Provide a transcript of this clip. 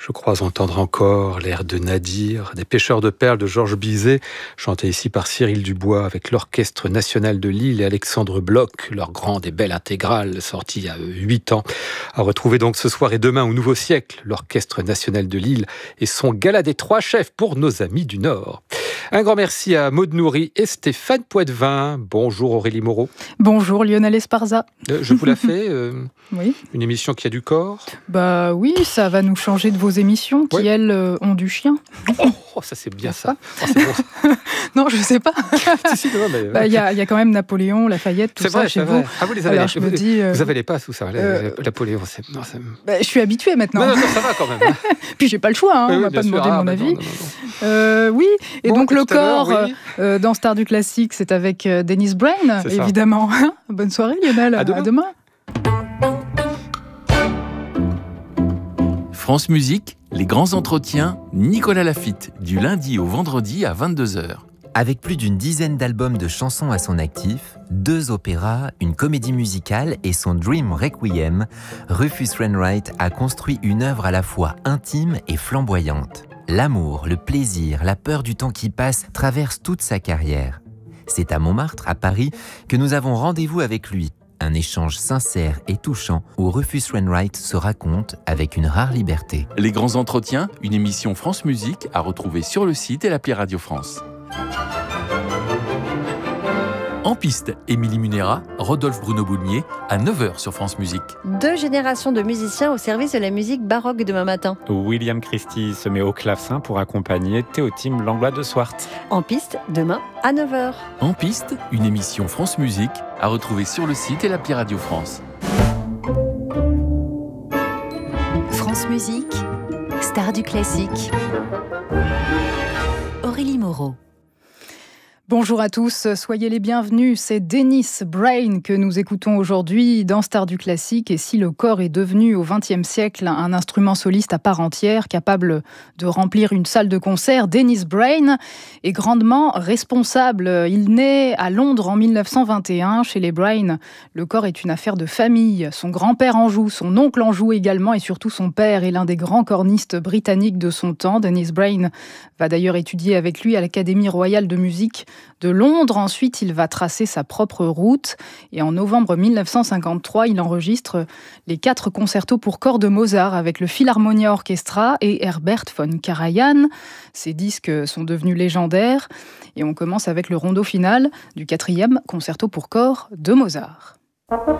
Je crois entendre encore l'air de Nadir, des pêcheurs de perles de Georges Bizet, chanté ici par Cyril Dubois avec l'Orchestre National de Lille et Alexandre Bloch, leur grande et belle intégrale sortie il y a 8 ans. À retrouver donc ce soir et demain au Nouveau Siècle, l'Orchestre National de Lille et son gala des 3 chefs pour nos amis du Nord. Un grand merci à Maud Nourri et Stéphane Poitvin. Bonjour Aurélie Moreau. Bonjour Lionel Esparza. Je vous la fais Oui. Une émission qui a du corps. Bah oui, ça va nous changer de vos émissions qui, Oui. elles, ont du chien. Oh, ça c'est bien ça. Oh, c'est bon. Non, je sais pas. Si, non, mais... Bah, y a quand même Napoléon, Lafayette, tout c'est ça vrai, chez c'est vous. vrai. Ah, vous les avez Alors, les... je me dis, Vous avez les passes ou ça Napoléon, non, bah, je suis habituée maintenant. Non, ça va quand même. Puis j'ai pas le choix, hein, Oui, on va bien pas sûr. demander mon avis. Non. Oui, et Bon, donc le tout à l'heure, corps oui. dans Star du Classique, c'est avec Dennis Brain, C'est ça. évidemment. Bonne soirée Lionel, À demain. à demain. France Musique, les grands entretiens, Nicolas Laffitte, du lundi au vendredi à 22h. Avec plus d'une dizaine d'albums de chansons à son actif, 2 opéras, une comédie musicale et son Dream Requiem, Rufus Wainwright a construit une œuvre à la fois intime et flamboyante. L'amour, le plaisir, la peur du temps qui passe traversent toute sa carrière. C'est à Montmartre, à Paris, que nous avons rendez-vous avec lui. Un échange sincère et touchant où Rufus Wainwright se raconte avec une rare liberté. Les grands entretiens, une émission France Musique à retrouver sur le site et l'appli Radio France. En piste, Émilie Munera, Rodolphe Bruno Boulmier, à 9h sur France Musique. 2 générations de musiciens au service de la musique baroque demain matin. William Christie se met au clavecin pour accompagner Théotime Langlois de Swart. En piste, demain à 9h. En piste, une émission France Musique à retrouver sur le site et l'appli Radio France. France Musique, Star du Classique. Aurélie Moreau. Bonjour à tous, soyez les bienvenus. C'est Dennis Brain que nous écoutons aujourd'hui dans Star du Classique. Et si le corps est devenu au XXe siècle un instrument soliste à part entière, capable de remplir une salle de concert, Dennis Brain est grandement responsable. Il naît à Londres en 1921 chez les Brain. Le corps est une affaire de famille. Son grand-père en joue, son oncle en joue également et surtout son père est l'un des grands cornistes britanniques de son temps. Dennis Brain va d'ailleurs étudier avec lui à l'Académie royale de musique de Londres. Ensuite, il va tracer sa propre route et en novembre 1953, il enregistre les 4 concertos pour corps de Mozart avec le Philharmonia Orchestra et Herbert von Karajan. Ces disques sont devenus légendaires et on commence avec le rondo final du 4e concerto pour corps de Mozart.